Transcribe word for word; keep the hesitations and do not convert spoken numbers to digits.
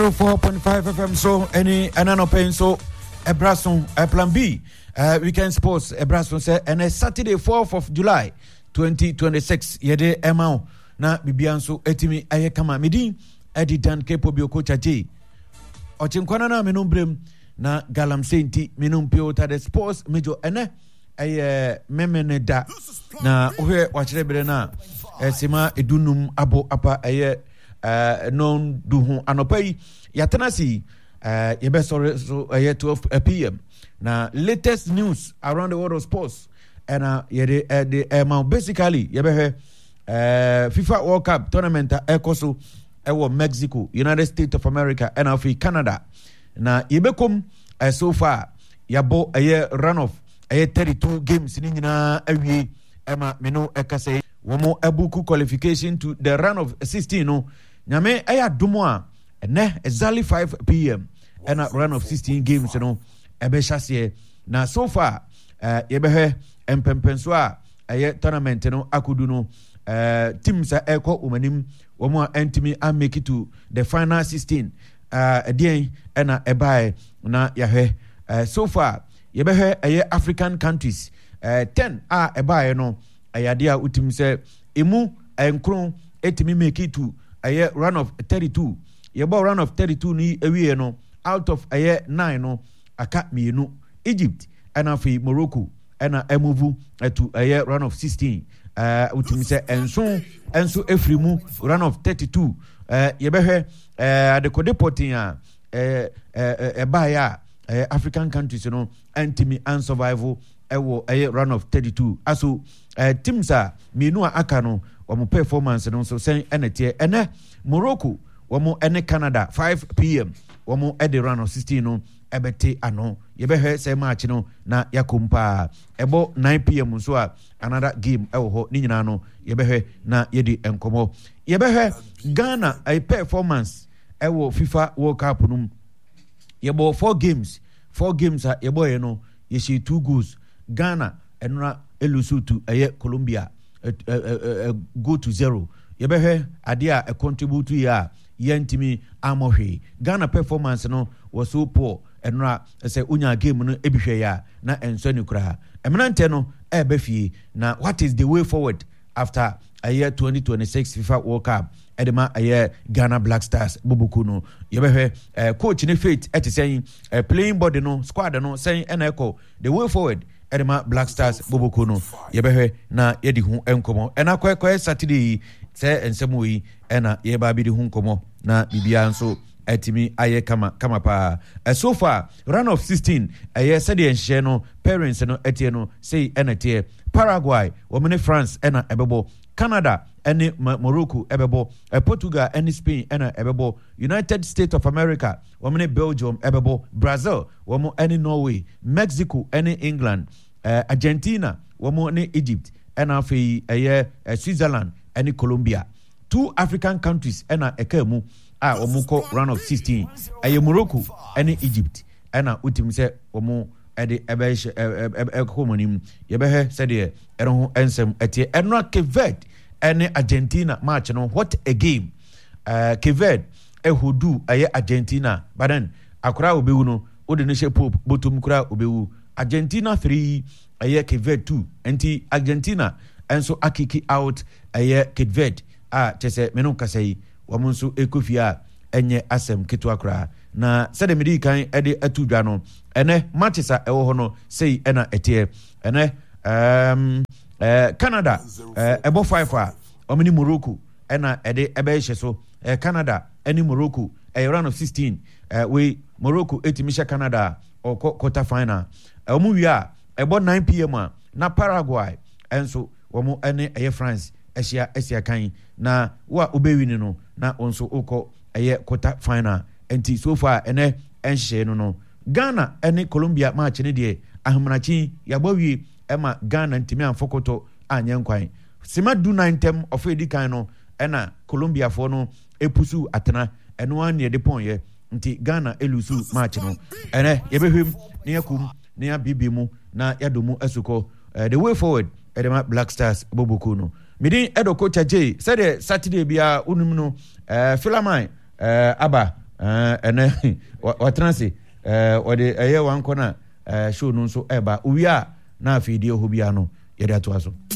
four point five F M so any anano pain so a brason a plan B uh, weekend sports a brason say and a Saturday fourth of July twenty twenty-six yede emao na bibianso etimi ayekama midin editan kepo bioko chaji ochinkwana na menumbrem na galamsenti menumpio ta the sports major ene eye memeneda na ohwe wachrebere na esima edunum abo apa eye Uh, non duhu anopai yatanasi uh, yebe sorry so uh, twelve p.m. na latest news around the world of sports and uh, yede uh, the uh, basically yebe uh, FIFA World Cup tournament ekoso ewo Mexico, United States of America and of Canada na yebe kom uh, so far yabo a run of a thirty-two games ni nyina awie ema meno ekase womo ebuku qualification to the run of sixteen no nyame aya domo a ene exactly five p.m. and a run of sixteen games no ebe hase na so far uh, yebe empempenso a aye tournament no akudu no uh, teams a eko umanim womo entimi a make it to the final sixteen uh again and a ebai na yahwe uh, so far yebe aye African countries uh, ten a ebai no ayadia utim se emu enkron etimi make it to a run of thirty-two. Yebo run of thirty-two ni ewie no out of a nine no aka mienu Egypt and afi Morocco and a move to a run of sixteen. Uh utimi se enso enso efrimu run of thirty-two. Uh yebe uh the codeporting uh uh baya uh, African countries you know antimi and survival ewo a run of thirty-two. Aso uh, teams are mienu aka no wamo performance no so sen enete ene Morocco wamo ene Canada five p.m. wamo ede run of sixteen no ebete ano yebehwe se match no na yakompa ebo nine p.m. so a another game ewo ho ni nyina no yebehwe na yedi enkomo yebehwe Ghana a performance ewo FIFA World Cup no yebo four games four games a yebo ye no yeshi two goals Ghana enra elusu to eye Colombia Uh, uh, uh, uh, go to zero. Yebehwe adia a contribute to ya yentimi amohwe. Ghana performance no was so poor and ra say unya game no ebihwe ya na enso ni kura. Eminante no ebefie na what is the way forward after a year twenty twenty-six FIFA World Cup edema a year Ghana Black Stars bubuku no yebehwe uh, coach ni Faith eti saying uh, playing body no squad no saying eneko the way forward edema Black Stars boboko no yebehwe na yedi hu enkomo ena kwekwe Saturday se ensemu yi ena yeba bi di hu enkomo na bibia nso etimi aye kama kama pa uh, so far run of sixteen aye said enhye no parents no etie no say enetie Paraguay womene France ena ebebo Canada ene Morocco ebebo uh, Portugal ene Spain ena ebebo United States of America womene Belgium ebebo Brazil womo ene Norway Mexico ene England uh, Argentina womo ne Egypt ena afi eye uh, Switzerland ene Colombia two African countries ena ekemu a womo ko round of sixteen eye Morocco ene Egypt ena utim se womo ede ebe ebe komonim yebe said de ero ensem etie eno Kevet ene Argentina match no what a game uh Kevet ehudu aye Argentina but then akura obewu no ode ne shepo botum kura obewu Argentina three aye Kevet two enti Argentina enso akiki out aye Kevet a chese menon kasai wamunso ekofia enye asem kitu akura na sede medi kan ede atudwa no ene matches a ewo ho no sei ena etie ene um uh, Canada uh, ebo five a omini Morocco ena ede ebe hye so uh, Canada eni Morocco a round of sixteen uh, we Morocco etimisha Canada or quarter final omu uh, wi a ebo nine p.m. a na Paraguay enso womo ene eye France asia asia kan na wa obewini no na onso ukọ eye quarter final enti so far ene enhye no no Ghana ene Colombia match ne de ahmanachi yabawi ema Ghana ntimi anfokoto anyenkwan sima do nine tem of edikan no ena Colombia fo no epusu atena eno an ne de ponye nti Ghana elusu match no ene yebehwem ne yakum ne abibi mu na yadomu asuko uh, the way forward edema Black Stars boboku no midin edo coach J said Saturday bia unum no uh, Philamine uh, aba eh ene watena se eh ode eye wan kona eh show no nso eba uwi a na afidie ho bia no yede ato aso